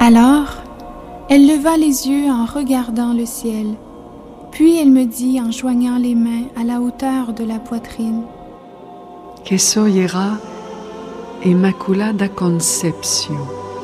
Alors, elle leva les yeux en regardant le ciel, puis elle me dit en joignant les mains à la hauteur de la poitrine: Que soy era Immaculada Concepción.